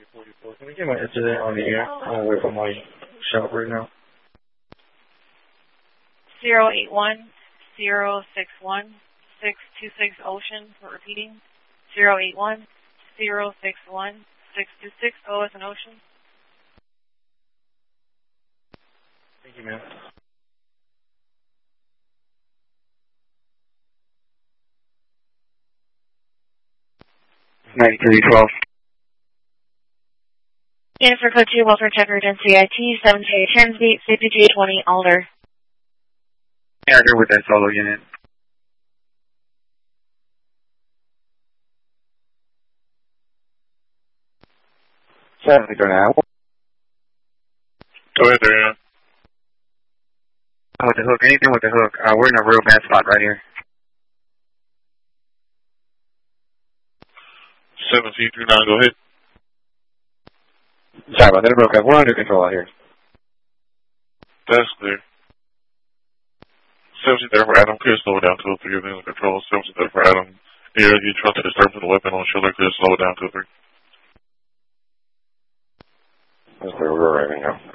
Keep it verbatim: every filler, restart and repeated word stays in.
Can we get my incident on the air? I'm away from my shop right now. zero eight one zero six one six two six Ocean. We're repeating. zero eight one zero six one six two six O as an Ocean. Thank you, ma'am. ninety-three twelve. Jennifer Code two, Welfare Checker, N C I T, seven K Transbeat, fifty-two twenty Alder. Yeah, I go with that solo unit. seventy for now. Go ahead there, yeah. With the hook, anything with the hook. Uh, we're in a real bad spot right here. seven C three nine, go ahead. Sorry about that, okay. We're under control out here. That's clear. seven C there for Adam, clear, slow it down to three, everything under control. seven C there for Adam, yeah, you trust to disturb the weapon on shoulder, clear, slow it down to three. That's where we're arriving now.